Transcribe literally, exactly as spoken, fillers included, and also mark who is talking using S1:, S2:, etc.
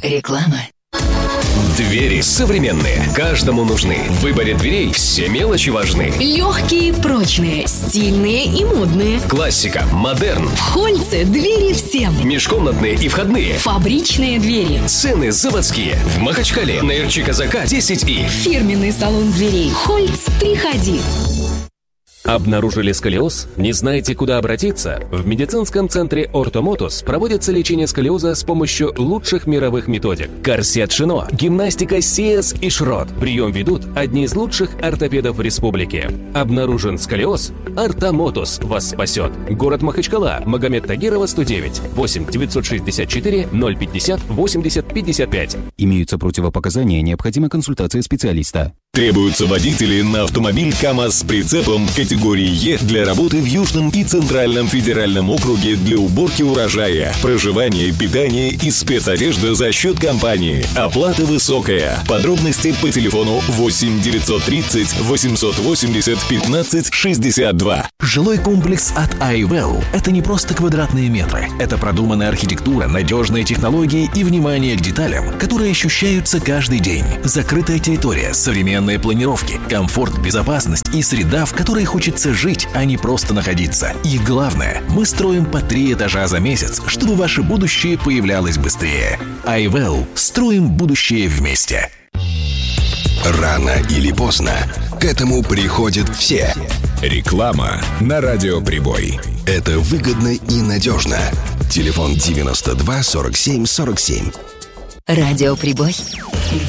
S1: Реклама.
S2: Двери современные, каждому нужны. В выборе дверей все мелочи важны.
S1: Легкие, прочные, стильные и модные.
S2: Классика, модерн.
S1: В Хольце двери всем.
S2: Межкомнатные и входные.
S1: Фабричные двери.
S2: Цены заводские. В Махачкале на Ирчи-Казака десять и.
S1: Фирменный салон дверей. Хольц, приходи.
S3: Обнаружили сколиоз? Не знаете, куда обратиться? В медицинском центре «Ортомотус» проводится лечение сколиоза с помощью лучших мировых методик. Корсет Шино, гимнастика Сиэс и Шрот. Прием ведут одни из лучших ортопедов в республике. Обнаружен сколиоз? «Ортомотус» вас спасет. Город Махачкала, Магомед Тагирова, сто девять, восемь девятьсот шестьдесят четыре ноль пятьдесят восемьдесят пятьдесят пять.
S4: Имеются противопоказания, необходима консультация специалиста.
S5: Требуются водители на автомобиль КАМАЗ с прицепом категории Е для работы в Южном и Центральном федеральном округе для уборки урожая, проживания, питания и спецодежды за счет компании. Оплата высокая. Подробности по телефону восемь девятьсот тридцать восемьсот восемьдесят пятнадцать шестьдесят два.
S6: Жилой комплекс от iWell – это не просто квадратные метры. Это продуманная архитектура, надежные технологии и внимание к деталям, которые ощущаются каждый день. Закрытая территория, современные планировки, комфорт, безопасность и среда, в которой хочется жить, а не просто находиться. И главное, мы строим по три этажа за месяц, чтобы ваше будущее появлялось быстрее. iWell. Строим будущее вместе.
S7: Рано или поздно к этому приходят все.
S5: Реклама на Радио Прибой.
S7: Это выгодно и надежно. Телефон девяносто два сорок семь сорок семь.
S1: Радио Прибой.